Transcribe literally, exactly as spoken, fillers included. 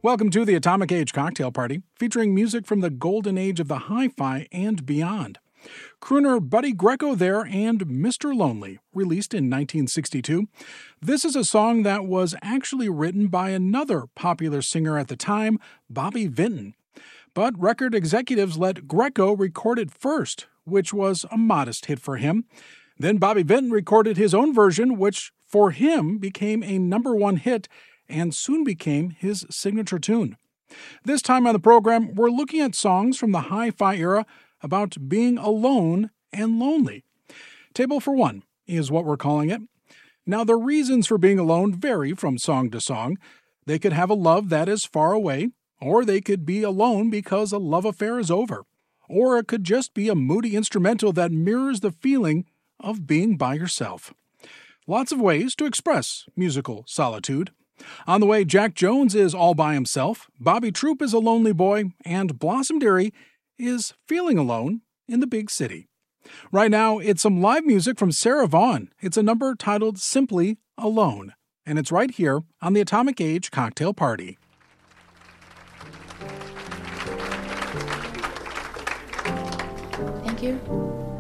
Welcome to the Atomic Age Cocktail Party, featuring music from the golden age of the hi-fi and beyond. Crooner Buddy Greco there and Mister Lonely, released in nineteen sixty-two. This is a song that was actually written by another popular singer at the time, Bobby Vinton. But record executives let Greco record it first, which was a modest hit for him. Then Bobby Vinton recorded his own version, which for him became a number one hit and soon became his signature tune. This time on the program, we're looking at songs from the hi-fi era about being alone and lonely. Table for One is what we're calling it. Now, the reasons for being alone vary from song to song. They could have a love that is far away, or they could be alone because a love affair is over. Or it could just be a moody instrumental that mirrors the feeling of being by yourself. Lots of ways to express musical solitude. On the way, Jack Jones is all by himself, Bobby Troup is a lonely boy, and Blossom Dearie is feeling alone in the big city. Right now, it's some live music from Sarah Vaughan. It's a number titled Simply Alone, and it's right here on the Atomic Age Cocktail Party. Thank you.